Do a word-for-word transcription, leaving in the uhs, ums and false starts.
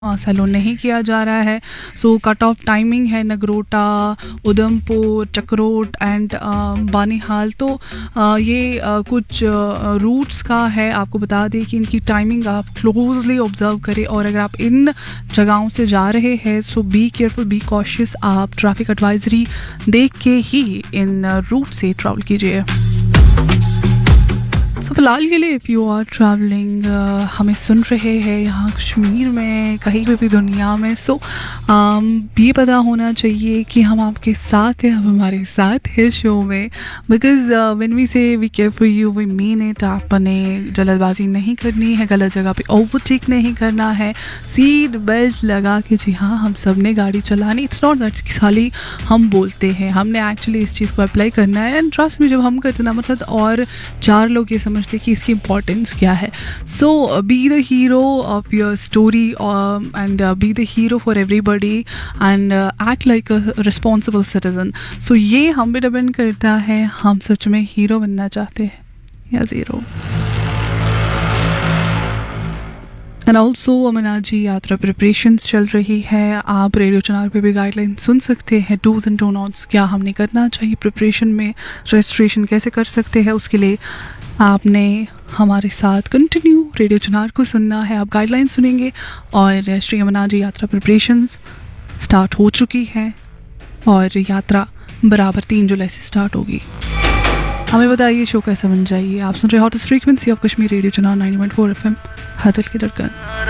Salon नहीं किया जा रहा है। सो कट ऑफ टाइमिंग है नगरोटा, उधमपुर, चक्रोट एंड बानीहाल। तो uh, ये uh, कुछ रूट्स uh, का है। आपको बता दें कि इनकी टाइमिंग आप क्लोजली ऑब्जर्व करें, और अगर आप इन जगहों से जा रहे हैं सो बी केयरफुल, बी कॉशियस। आप ट्रैफिक एडवाइजरी देख के ही इन रूट uh, से ट्रैवल कीजिए। तो फिलहाल के लिए इफ़ यू आर ट्रैवलिंग, हमें सुन रहे हैं यहाँ कश्मीर में, कहीं पे भी दुनिया में, सो so, ये पता होना चाहिए कि हम आपके साथ हैं, आप हमारे साथ है शो में। बिकॉज व्हेन वी से we care for you we mean it. आपने जल्दबाजी नहीं करनी है, गलत जगह पे ओवरटेक नहीं करना है, सीट बेल्ट लगा के, जी हाँ हम सब ने गाड़ी चलानी। इट्स नॉट दैट खाली हम बोलते हैं, हमने एक्चुअली इस चीज़ को अप्लाई करना है। एंड ट्रस्ट में जब हम करते ना मतलब और चार लोग ये समझते कि इसकी इम्पोर्टेंस क्या है। सो be the hero of your story and be the hero for everybody and act like a responsible citizen. सो ये हम पे डिपेंड करता है, हम सच में हीरो बनना चाहते हैं या zero. And also Amarnath ji यात्रा प्रिपरेशंस चल रही है। आप रेडियो चैनल पे भी गाइडलाइन सुन सकते हैं, डूज एंड डू नॉट्स क्या हमने करना चाहिए प्रिपरेशन में, रजिस्ट्रेशन कैसे कर सकते हैं। उसके लिए आपने हमारे साथ कंटिन्यू रेडियो चनार को सुनना है। आप गाइडलाइन सुनेंगे और श्री अमरनाथ जी यात्रा प्रिपरेशंस स्टार्ट हो चुकी है और यात्रा बराबर तीन जुलाई से स्टार्ट होगी। हमें बताइए शो कैसा बन जाइए। आप सुन रहे hottest frequency of Kashmir radio चनार ninety point four F M, हर दिल की धड़कन।